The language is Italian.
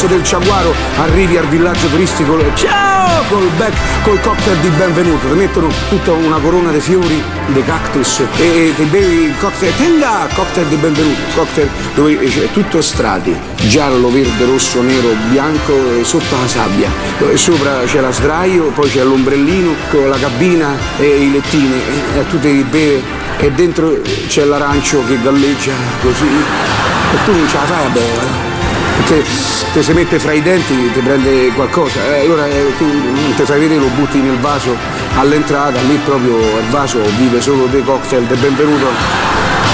passo del Ciaguaro, arrivi al villaggio turistico, ciao, col cocktail di benvenuto, ti mettono tutta una corona di fiori, dei cactus e ti bevi il cocktail, tenga, cocktail di benvenuto, cocktail dove c'è tutto strati, giallo, verde, rosso, nero, bianco e sotto la sabbia, e sopra c'è la sdraio, poi c'è l'ombrellino con la cabina e i lettini e tu devi bere e dentro c'è l'arancio che galleggia così e tu non ce la fai a bere perché se si mette fra i denti ti prende qualcosa allora tu non ti fai vedere, lo butti nel vaso all'entrata, lì proprio il vaso vive solo dei cocktail di benvenuto.